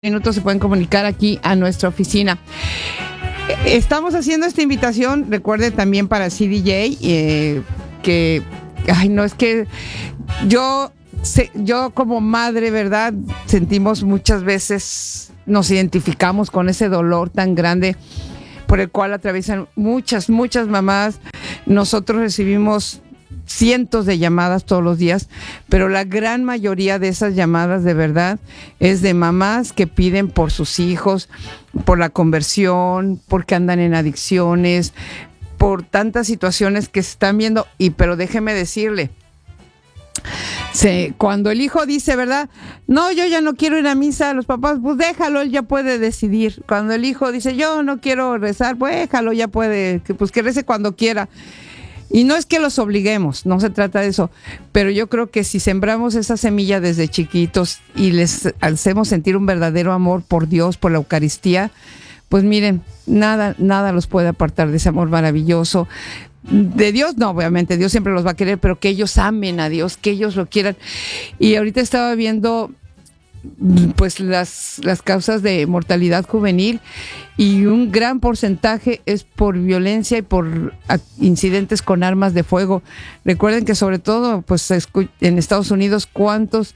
Minutos se pueden comunicar aquí a nuestra oficina. Estamos haciendo esta invitación, recuerde también para CDJ, que, ay, no, es que yo como madre, ¿verdad? Sentimos muchas veces, nos identificamos con ese dolor tan grande por el cual atraviesan muchas mamás. Nosotros recibimos cientos de llamadas todos los días, pero la gran mayoría de esas llamadas de verdad es de mamás que piden por sus hijos, por la conversión, porque andan en adicciones, por tantas situaciones que se están viendo. Pero déjeme decirle, cuando el hijo dice, ¿verdad? No, yo ya no quiero ir a misa, los papás, pues déjalo, él ya puede decidir. Cuando el hijo dice, yo no quiero rezar, pues déjalo, ya puede, pues que rece cuando quiera. Y no es que los obliguemos, no se trata de eso, pero yo creo que si sembramos esa semilla desde chiquitos y les hacemos sentir un verdadero amor por Dios, por la Eucaristía, pues miren, nada los puede apartar de ese amor maravilloso. De Dios, no, obviamente, Dios siempre los va a querer, pero que ellos amen a Dios, que ellos lo quieran. Y ahorita estaba viendo pues las causas de mortalidad juvenil, y un gran porcentaje es por violencia y por incidentes con armas de fuego. Recuerden que sobre todo pues en Estados Unidos, cuántos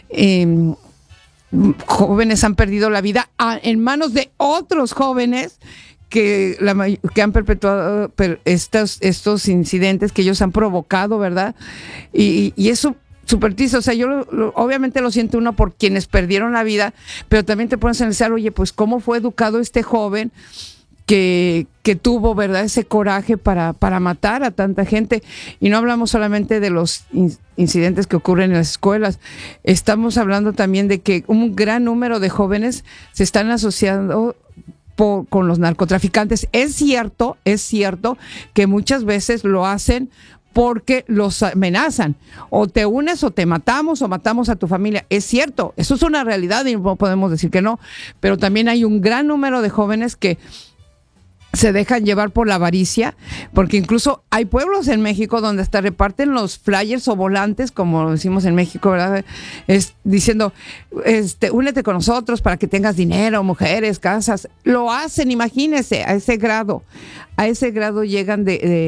jóvenes han perdido la vida en manos de otros jóvenes que han perpetuado estos incidentes que ellos han provocado, ¿verdad? Y eso súper triste. O sea, yo obviamente lo siento uno por quienes perdieron la vida, pero también te pones a pensar, oye, pues cómo fue educado este joven que tuvo, ¿verdad?, ese coraje para matar a tanta gente. Y no hablamos solamente de los incidentes que ocurren en las escuelas, estamos hablando también de que un gran número de jóvenes se están asociando con los narcotraficantes. Es cierto que muchas veces lo hacen porque los amenazan, o te unes o te matamos o matamos a tu familia. Es cierto, eso es una realidad y no podemos decir que no, pero también hay un gran número de jóvenes que se dejan llevar por la avaricia, porque incluso hay pueblos en México donde hasta reparten los flyers o volantes, como decimos en México, ¿verdad? Diciendo, únete con nosotros para que tengas dinero, mujeres, casas. Lo hacen, imagínense, a ese grado llegan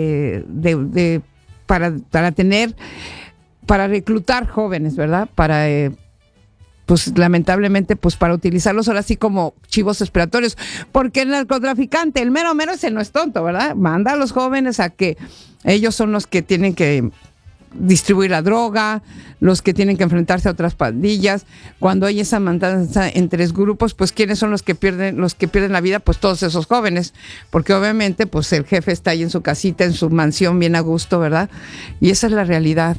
para reclutar jóvenes, ¿verdad? Pues lamentablemente, pues para utilizarlos ahora sí como chivos expiatorios, porque el narcotraficante, el mero ese no es tonto, ¿verdad? Manda a los jóvenes a que ellos son los que tienen que distribuir la droga, los que tienen que enfrentarse a otras pandillas. Cuando hay esa matanza en tres grupos, pues ¿quiénes son los que pierden la vida? Pues todos esos jóvenes, porque obviamente pues el jefe está ahí en su casita, en su mansión, bien a gusto, ¿verdad? Y esa es la realidad.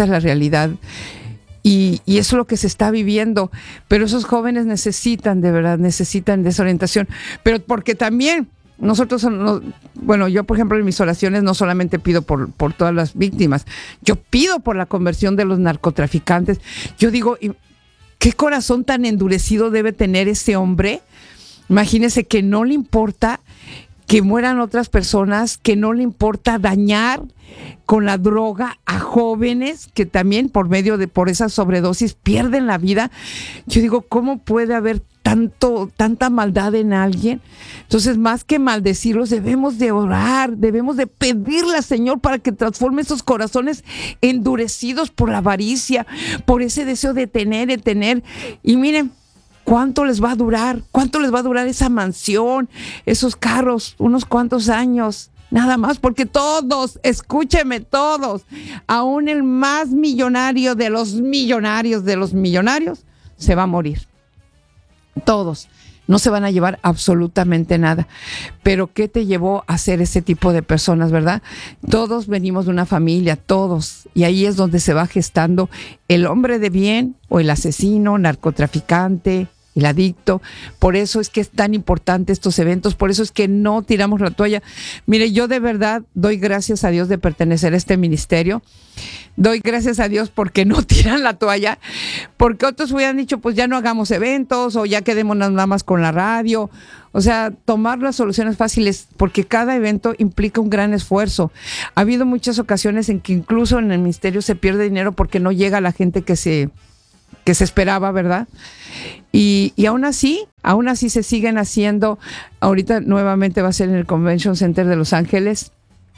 Y eso es lo que se está viviendo. Pero esos jóvenes necesitan de esa orientación. Pero porque también nosotros, yo por ejemplo en mis oraciones no solamente pido por todas las víctimas, yo pido por la conversión de los narcotraficantes. Yo digo, ¿qué corazón tan endurecido debe tener ese hombre? Imagínese que no le importa que mueran otras personas, que no le importa dañar con la droga a jóvenes que también por esa sobredosis pierden la vida. Yo digo, ¿cómo puede haber tanta maldad en alguien? Entonces, más que maldecirlos, debemos de orar, debemos de pedirle al Señor para que transforme esos corazones endurecidos por la avaricia, por ese deseo de tener. Y miren, ¿cuánto les va a durar esa mansión, esos carros? Unos cuantos años, nada más, porque todos, escúcheme, todos, aún el más millonario de los millonarios se va a morir. Todos no se van a llevar absolutamente nada. Pero ¿qué te llevó a ser ese tipo de personas, verdad? Todos venimos de una familia, todos, y ahí es donde se va gestando el hombre de bien o el asesino, narcotraficante, el adicto. Por eso es que es tan importante estos eventos, por eso es que no tiramos la toalla. Mire, yo de verdad doy gracias a Dios de pertenecer a este ministerio. Doy gracias a Dios porque no tiran la toalla, porque otros hubieran dicho, pues ya no hagamos eventos o ya quedémonos nada más con la radio. O sea, tomar las soluciones fáciles, porque cada evento implica un gran esfuerzo. Ha habido muchas ocasiones en que incluso en el ministerio se pierde dinero porque no llega la gente que se que se esperaba, ¿verdad? Y aún así se siguen haciendo. Ahorita nuevamente va a ser en el Convention Center de Los Ángeles.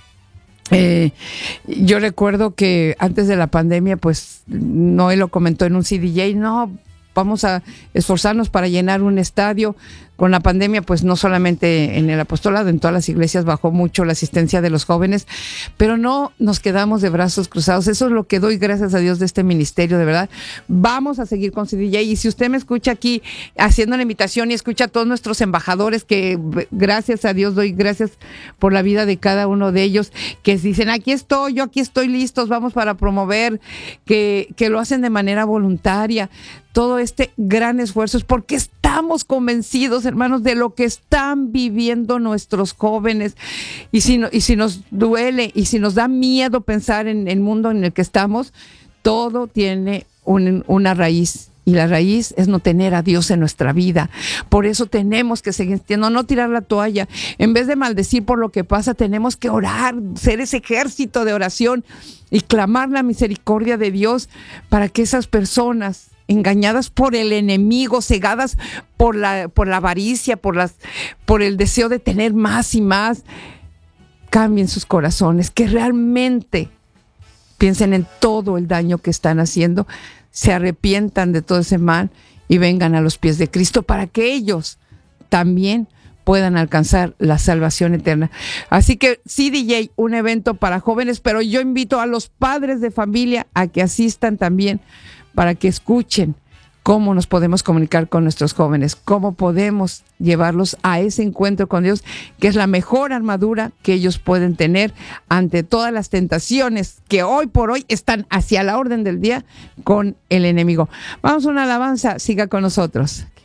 Yo recuerdo que antes de la pandemia, pues Noé lo comentó en un CDJ, no, vamos a esforzarnos para llenar un estadio. Con la pandemia, pues no solamente en el apostolado, en todas las iglesias bajó mucho la asistencia de los jóvenes, pero no nos quedamos de brazos cruzados. Eso es lo que doy gracias a Dios de este ministerio, de verdad. Vamos a seguir con CDJ. Y si usted me escucha aquí haciendo la invitación y escucha a todos nuestros embajadores, que gracias a Dios doy gracias por la vida de cada uno de ellos, que dicen, aquí estoy, yo aquí estoy listos, vamos para promover, que lo hacen de manera voluntaria. Todo este gran esfuerzo es porque estamos convencidos, hermanos, de lo que están viviendo nuestros jóvenes. Y si nos duele y si nos da miedo pensar en el mundo en el que estamos, todo tiene una raíz. Y la raíz es no tener a Dios en nuestra vida. Por eso tenemos que seguir, no tirar la toalla. En vez de maldecir por lo que pasa, tenemos que orar, ser ese ejército de oración y clamar la misericordia de Dios para que esas personas engañadas por el enemigo, cegadas por la avaricia, por el deseo de tener más y más, cambien sus corazones, que realmente piensen en todo el daño que están haciendo, se arrepientan de todo ese mal y vengan a los pies de Cristo para que ellos también puedan alcanzar la salvación eterna. Así que CDJ, un evento para jóvenes, pero yo invito a los padres de familia a que asistan también para que escuchen cómo nos podemos comunicar con nuestros jóvenes, cómo podemos llevarlos a ese encuentro con Dios, que es la mejor armadura que ellos pueden tener ante todas las tentaciones que hoy por hoy están hacia la orden del día con el enemigo. Vamos a una alabanza, siga con nosotros.